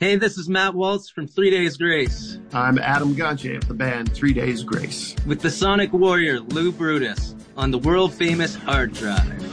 Hey, this is Matt Waltz from 3 Days Grace. I'm Adam Gagne of the band 3 Days Grace. With the Sonic Warrior, Lou Brutus, on the world-famous Hard Drive.